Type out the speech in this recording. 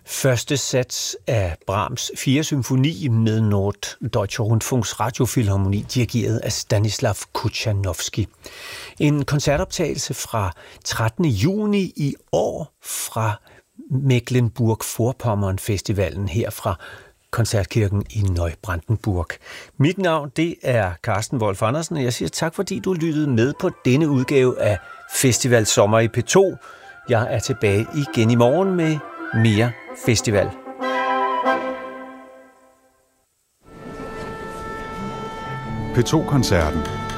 Første sats af Brahms 4. symfoni med Norddeutsche Rundfunks Radiophilharmoni, dirigeret af Stanislav Kuchanovsky. En koncertoptagelse fra 13. juni i år fra Mecklenburg-Vorpommern Festivalen her fra Koncertkirken i Neubrandenburg. Mit navn, det er Carsten Wolf Andersen, og jeg siger tak, fordi du lyttede med på denne udgave af Festival Sommer i P2. Jeg er tilbage igen i morgen med mere festival. P2-koncerten